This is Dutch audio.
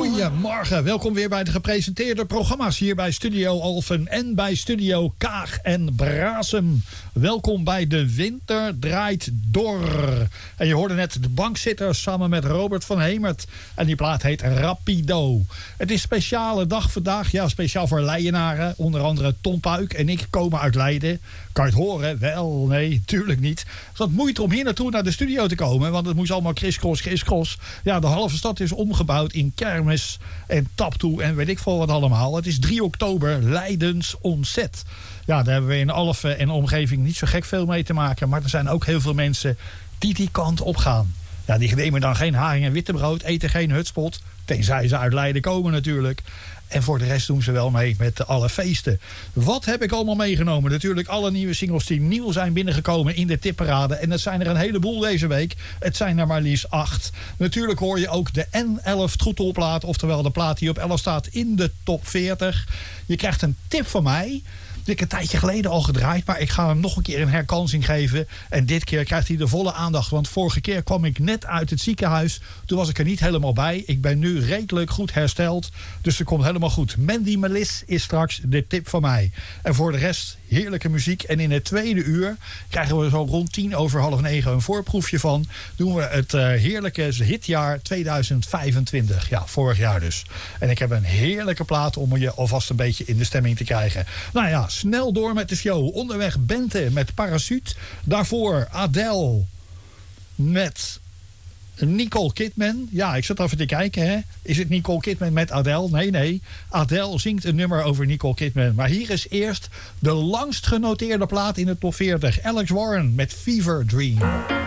Goedemorgen, welkom weer bij de gepresenteerde programma's hier bij Studio Alphen en bij Studio Kaag en Brasem. Welkom bij De Winter Draait Door. En je hoorde net de bankzitters samen met Robert van Hemert. En die plaat heet Rapido. Het is een speciale dag vandaag, ja, speciaal voor Leidenaren. Onder andere Tom Puik en ik komen uit Leiden. Kan je het horen? Wel, nee, tuurlijk niet. Het was moeite om hier naartoe naar de studio te komen, want het moest allemaal kriskros. Ja, de halve stad is omgebouwd in kermis en taptoe en weet ik veel wat allemaal. Het is 3 oktober, Leidens Ontzet. Ja, daar hebben we in Alphen en omgeving niet zo gek veel mee te maken. Maar er zijn ook heel veel mensen die kant op gaan. Ja, die nemen dan geen haring en wittebrood, eten geen hutspot. Tenzij ze uit Leiden komen natuurlijk. En voor de rest doen ze wel mee met alle feesten. Wat heb ik allemaal meegenomen? Natuurlijk alle nieuwe singles die nieuw zijn binnengekomen in de tipparade. En dat zijn er een heleboel deze week. Het zijn er maar liefst 8. Natuurlijk hoor je ook de N11 troetelplaat. Oftewel de plaat die op 11 staat in de top 40. Je krijgt een tip van mij. Die ik een tijdje geleden al gedraaid, maar ik ga hem nog een keer een herkansing geven. En dit keer krijgt hij de volle aandacht. Want vorige keer kwam ik net uit het ziekenhuis. Toen was ik er niet helemaal bij. Ik ben nu redelijk goed hersteld. Dus het komt helemaal goed. Mandy Melis is straks de tip van mij. En voor de rest heerlijke muziek. En in het tweede uur krijgen we zo rond 9:10 een voorproefje van. Doen we het heerlijke hitjaar 2025. Ja, vorig jaar dus. En ik heb een heerlijke plaat om je alvast een beetje in de stemming te krijgen. Nou ja, snel door met de show. Onderweg Bente met Parachute. Daarvoor Adele met Nicole Kidman. Ja, ik zat even te kijken. Hè. Is het Nicole Kidman met Adele? Nee. Adele zingt een nummer over Nicole Kidman. Maar hier is eerst de langst genoteerde plaat in de top 40. Alex Warren met Fever Dream.